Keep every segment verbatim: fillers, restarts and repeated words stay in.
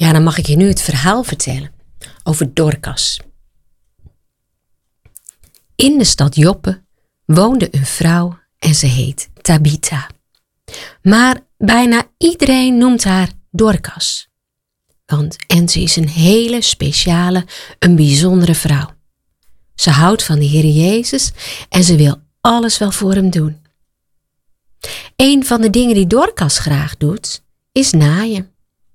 Ja, dan mag ik je nu het verhaal vertellen over Dorcas. In de stad Joppe woonde een vrouw en ze heet Tabitha. Maar bijna iedereen noemt haar Dorcas. Want en ze is een hele speciale, een bijzondere vrouw. Ze houdt van de Heer Jezus en ze wil alles wel voor hem doen. Een van de dingen die Dorcas graag doet, is naaien.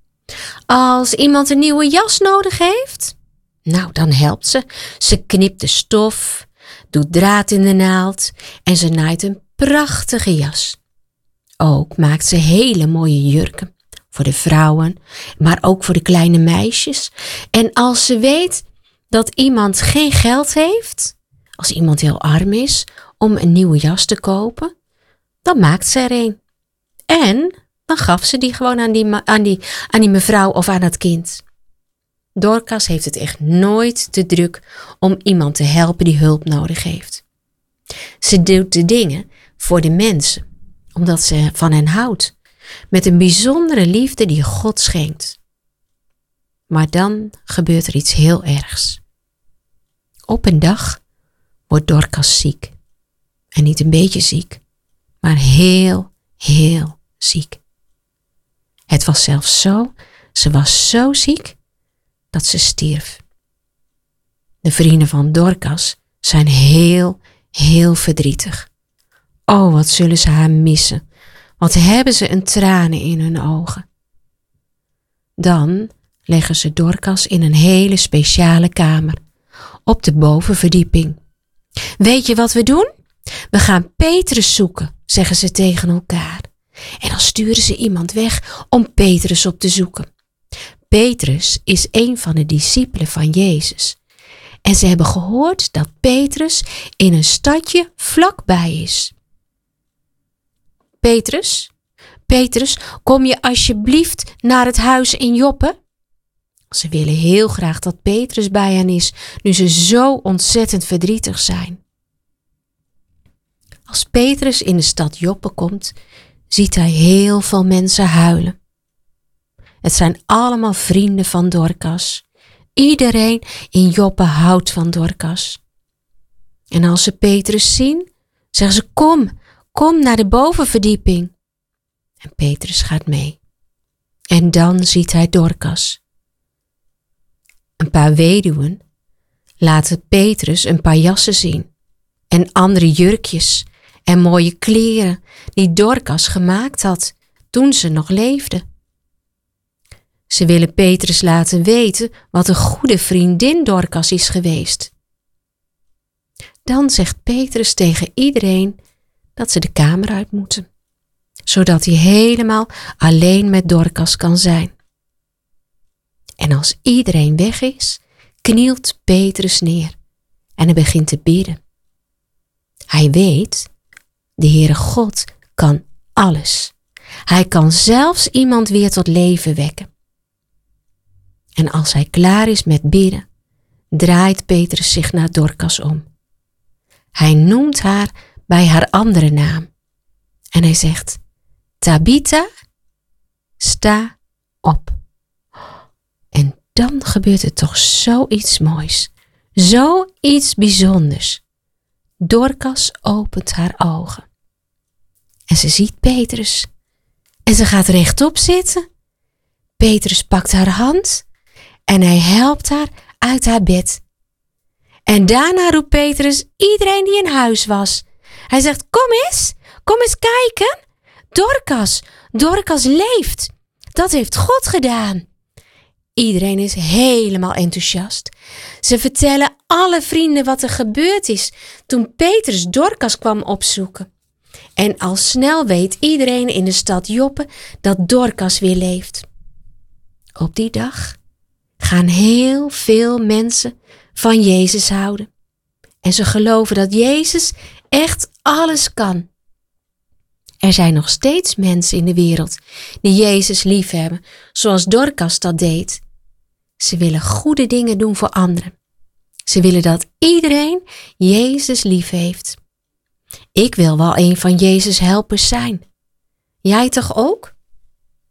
Als iemand een nieuwe jas nodig heeft, nou dan helpt ze. Ze knipt de stof, doet draad in de naald en ze naait een prachtige jas. Ook maakt ze hele mooie jurken voor de vrouwen, maar ook voor de kleine meisjes. En als ze weet dat iemand geen geld heeft, als iemand heel arm is om een nieuwe jas te kopen, dan maakt ze er een. En dan gaf ze die gewoon aan die, aan die, aan die mevrouw of aan het kind. Dorcas heeft het echt nooit te druk om iemand te helpen die hulp nodig heeft. Ze doet de dingen voor de mensen, omdat ze van hen houdt, met een bijzondere liefde die God schenkt. Maar dan gebeurt er iets heel ergs. Op een dag wordt Dorcas ziek. En niet een beetje ziek, maar heel, heel ziek. Het was zelfs zo, ze was zo ziek dat ze stierf. De vrienden van Dorcas zijn heel, heel verdrietig. Oh, wat zullen ze haar missen? Wat hebben ze een tranen in hun ogen. Dan leggen ze Dorcas in een hele speciale kamer, op de bovenverdieping. Weet je wat we doen? We gaan Petrus zoeken, zeggen ze tegen elkaar. En dan sturen ze iemand weg om Petrus op te zoeken. Petrus is een van de discipelen van Jezus. En ze hebben gehoord dat Petrus in een stadje vlakbij is. Petrus, Petrus, kom je alsjeblieft naar het huis in Joppe? Ze willen heel graag dat Petrus bij hen is, nu ze zo ontzettend verdrietig zijn. Als Petrus in de stad Joppe komt, ziet hij heel veel mensen huilen. Het zijn allemaal vrienden van Dorcas. Iedereen in Joppe houdt van Dorcas. En als ze Petrus zien, zeggen ze: kom, kom naar de bovenverdieping. En Petrus gaat mee. En dan ziet hij Dorcas. Een paar weduwen laten Petrus een paar jassen zien en andere jurkjes en mooie kleren die Dorcas gemaakt had toen ze nog leefde. Ze willen Petrus laten weten wat een goede vriendin Dorcas is geweest. Dan zegt Petrus tegen iedereen dat ze de kamer uit moeten, zodat hij helemaal alleen met Dorcas kan zijn. En als iedereen weg is, knielt Petrus neer en hij begint te bidden. Hij weet, de Heere God kan alles. Hij kan zelfs iemand weer tot leven wekken. En als hij klaar is met bidden, draait Petrus zich naar Dorcas om. Hij noemt haar bij haar andere naam. En hij zegt: Tabitha, sta op. En dan gebeurt er toch zoiets moois. Zoiets bijzonders. Dorcas opent haar ogen. En ze ziet Petrus. En ze gaat rechtop zitten. Petrus pakt haar hand en hij helpt haar uit haar bed. En daarna roept Petrus iedereen die in huis was. Hij zegt: kom eens, kom eens kijken. Dorcas, Dorcas leeft. Dat heeft God gedaan. Iedereen is helemaal enthousiast. Ze vertellen alle vrienden wat er gebeurd is toen Petrus Dorcas kwam opzoeken. En al snel weet iedereen in de stad Joppe dat Dorcas weer leeft. Op die dag gaan heel veel mensen van Jezus houden. En ze geloven dat Jezus echt alles kan. Er zijn nog steeds mensen in de wereld die Jezus liefhebben, zoals Dorcas dat deed. Ze willen goede dingen doen voor anderen. Ze willen dat iedereen Jezus lief heeft. Ik wil wel een van Jezus' helpers zijn. Jij toch ook?